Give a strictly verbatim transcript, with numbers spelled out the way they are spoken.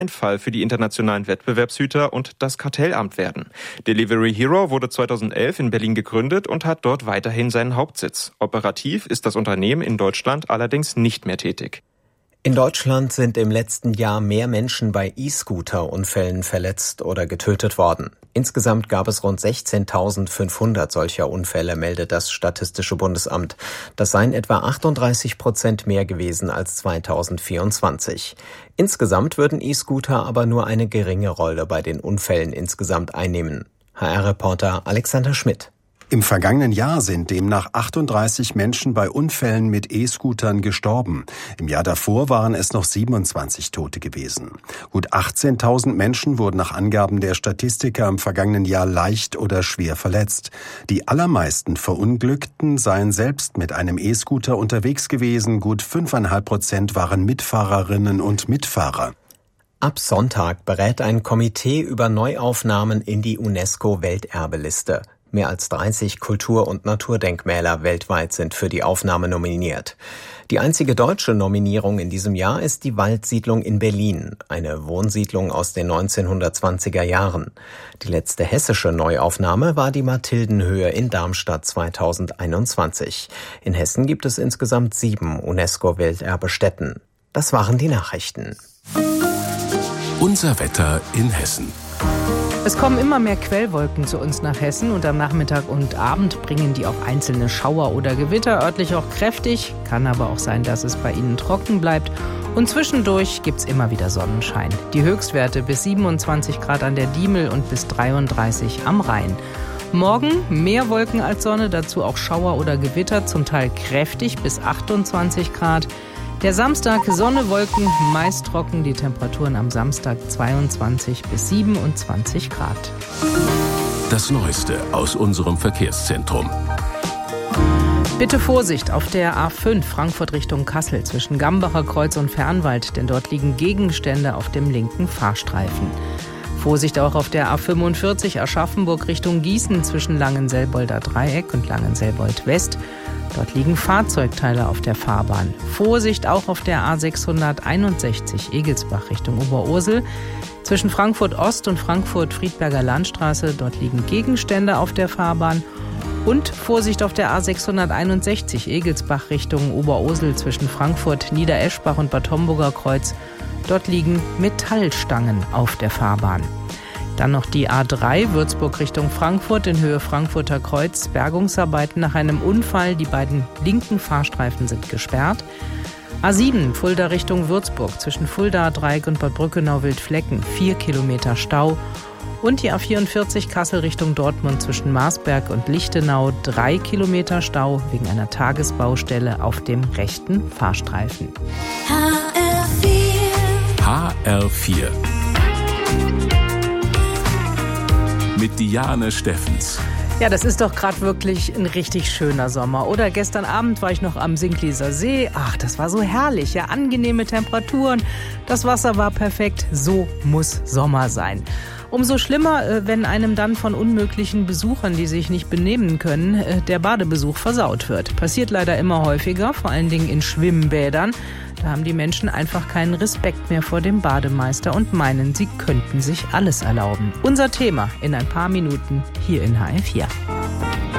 ein Fall für die internationalen Wettbewerbshüter und das Kartellamt werden. Delivery Hero wurde zweitausendelf in Berlin gegründet und hat dort weiterhin seinen Hauptsitz. Operativ ist das Unternehmen in Deutschland allerdings nicht mehr tätig. In Deutschland sind im letzten Jahr mehr Menschen bei E-Scooter-Unfällen verletzt oder getötet worden. Insgesamt gab es rund sechzehntausendfünfhundert solcher Unfälle, meldet das Statistische Bundesamt. Das seien etwa achtunddreißig Prozent mehr gewesen als zweitausendvierundzwanzig. Insgesamt würden E-Scooter aber nur eine geringe Rolle bei den Unfällen insgesamt einnehmen. H R-Reporter Alexander Schmidt. Im vergangenen Jahr sind demnach achtunddreißig Menschen bei Unfällen mit E-Scootern gestorben. Im Jahr davor waren es noch siebenundzwanzig Tote gewesen. Gut achtzehntausend Menschen wurden nach Angaben der Statistiker im vergangenen Jahr leicht oder schwer verletzt. Die allermeisten Verunglückten seien selbst mit einem E-Scooter unterwegs gewesen. Gut fünfeinhalb Prozent waren Mitfahrerinnen und Mitfahrer. Ab Sonntag berät ein Komitee über Neuaufnahmen in die UNESCO-Welterbeliste. Mehr als dreißig Kultur- und Naturdenkmäler weltweit sind für die Aufnahme nominiert. Die einzige deutsche Nominierung in diesem Jahr ist die Waldsiedlung in Berlin, eine Wohnsiedlung aus den neunzehnhundertzwanziger Jahren. Die letzte hessische Neuaufnahme war die Mathildenhöhe in Darmstadt zweitausendeinundzwanzig. In Hessen gibt es insgesamt sieben UNESCO-Welterbestätten. Das waren die Nachrichten. Unser Wetter in Hessen. Es kommen immer mehr Quellwolken zu uns nach Hessen und am Nachmittag und Abend bringen die auch einzelne Schauer oder Gewitter, örtlich auch kräftig. Kann aber auch sein, dass es bei ihnen trocken bleibt. Und zwischendurch gibt's immer wieder Sonnenschein. Die Höchstwerte bis siebenundzwanzig Grad an der Diemel und bis dreiunddreißig am Rhein. Morgen mehr Wolken als Sonne, dazu auch Schauer oder Gewitter, zum Teil kräftig bis achtundzwanzig Grad. Der Samstag Sonne, Wolken, meist trocken, die Temperaturen am Samstag zweiundzwanzig bis siebenundzwanzig Grad. Das Neueste aus unserem Verkehrszentrum. Bitte Vorsicht auf der A fünf Frankfurt Richtung Kassel zwischen Gambacher Kreuz und Fernwald, denn dort liegen Gegenstände auf dem linken Fahrstreifen. Vorsicht auch auf der A fünfundvierzig Aschaffenburg Richtung Gießen zwischen Langenselbolder Dreieck und Langenselbold West. Dort liegen Fahrzeugteile auf der Fahrbahn. Vorsicht auch auf der A sechshunderteinundsechzig Egelsbach Richtung Oberursel. Zwischen Frankfurt Ost und Frankfurt Friedberger Landstraße, dort liegen Gegenstände auf der Fahrbahn. Und Vorsicht auf der A sechshunderteinundsechzig Egelsbach Richtung Oberursel zwischen Frankfurt Niedereschbach und Bad Homburger Kreuz. Dort liegen Metallstangen auf der Fahrbahn. Dann noch die A drei Würzburg Richtung Frankfurt in Höhe Frankfurter Kreuz. Bergungsarbeiten nach einem Unfall. Die beiden linken Fahrstreifen sind gesperrt. A sieben Fulda Richtung Würzburg zwischen Fulda Dreieck und Bad Brückenau-Wildflecken. Vier Kilometer Stau. Und die A vierundvierzig Kassel Richtung Dortmund zwischen Marsberg und Lichtenau. Drei Kilometer Stau wegen einer Tagesbaustelle auf dem rechten Fahrstreifen. H R vier. H R vier. Mit Diane Steffens. Ja, das ist doch gerade wirklich ein richtig schöner Sommer. Oder gestern Abend war ich noch am Sinklieser See. Ach, das war so herrlich. Ja, angenehme Temperaturen. Das Wasser war perfekt. So muss Sommer sein. Umso schlimmer, wenn einem dann von unmöglichen Besuchern, die sich nicht benehmen können, der Badebesuch versaut wird. Passiert leider immer häufiger, vor allen Dingen in Schwimmbädern. Da haben die Menschen einfach keinen Respekt mehr vor dem Bademeister und meinen, sie könnten sich alles erlauben. Unser Thema in ein paar Minuten hier in H R vier.